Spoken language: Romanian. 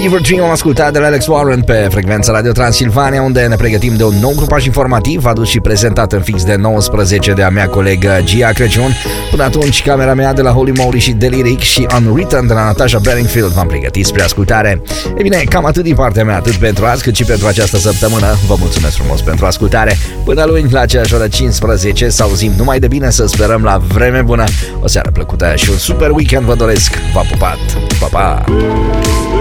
Fever Dream am ascultat de la Alex Warren pe frecvența Radio Transilvania, unde ne pregătim de un nou grupaj informativ adus și prezentat în fix de 19 de a mea colegă Gia Crăciun. Până atunci, camera mea de la Holy Moly și Deliric și Unwritten de la Natasha Bedingfield v-am pregătit spre ascultare. E bine, cam atât din partea mea, atât pentru azi cât și pentru această săptămână. Vă mulțumesc frumos pentru ascultare. Până luni, la aceeași oră 15, să auzim numai de bine, să sperăm la vreme bună. O seară plăcută și un super weekend vă doresc. V-a pupat! Pa, pa!